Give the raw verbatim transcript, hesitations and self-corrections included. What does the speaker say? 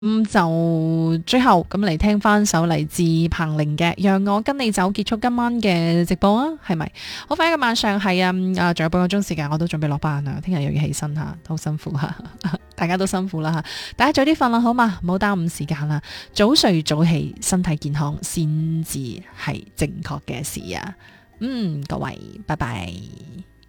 咁就最後咁嚟聽翻首嚟自彭羚嘅《讓我跟你走》，結束今晚嘅直播啊，係咪？好快一個晚上係啊，啊仲有半個鐘時間，我都準備落班啦，聽日又要起身吓，好辛苦吓，大家都辛苦啦吓，大家早啲瞓啦，好嘛？唔好耽誤時間啦，早睡早起，身體健康先至係正確嘅事啊！嗯，各位，拜拜。